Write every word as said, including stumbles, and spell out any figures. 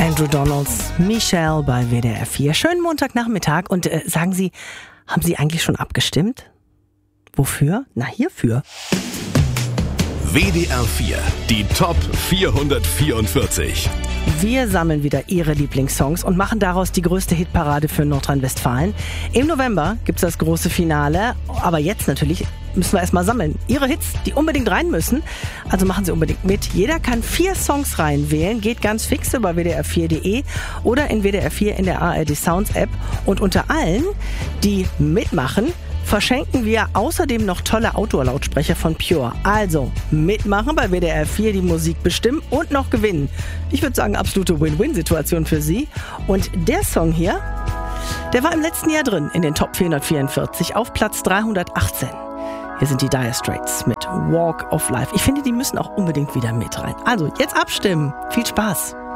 Andrew Donalds, Michelle bei W D R vier. Schönen Montagnachmittag und äh, sagen Sie, haben Sie eigentlich schon abgestimmt? Wofür? Na, hierfür. W D R vier, die Top vierhundertvierundvierzig. Wir sammeln wieder Ihre Lieblingssongs und machen daraus die größte Hitparade für Nordrhein-Westfalen. Im November gibt's das große Finale, aber jetzt natürlich müssen wir erstmal sammeln. Ihre Hits, die unbedingt rein müssen, also machen Sie unbedingt mit. Jeder kann vier Songs reinwählen, geht ganz fix über w d r vier punkt d e oder in W D R vier in der A R D Sounds App. Und unter allen, die mitmachen, verschenken wir außerdem noch tolle Outdoor-Lautsprecher von Pure. Also mitmachen bei W D R vier, die Musik bestimmen und noch gewinnen. Ich würde sagen, absolute Win-Win-Situation für Sie. Und der Song hier, der war im letzten Jahr drin in den Top vierhundertvierundvierzig auf Platz dreihundertachtzehn. Hier sind die Dire Straits mit Walk of Life. Ich finde, die müssen auch unbedingt wieder mit rein. Also jetzt abstimmen. Viel Spaß.